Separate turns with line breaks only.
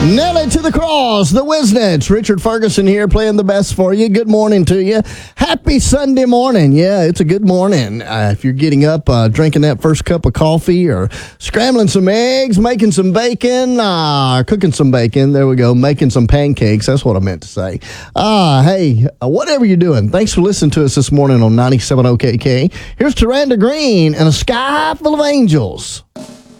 Nail it to the cross, the Wiznets. Richard Ferguson here playing the best for you. Good morning to you. Happy Sunday morning. Yeah, it's a good morning. If you're getting up, drinking that first cup of coffee or scrambling some eggs, making some bacon, cooking some bacon. There we go. Making some pancakes. That's what I meant to say. Hey, whatever you're doing, thanks for listening to us this morning on 97 OKK. Here's Taranda Green and A Sky Full of Angels.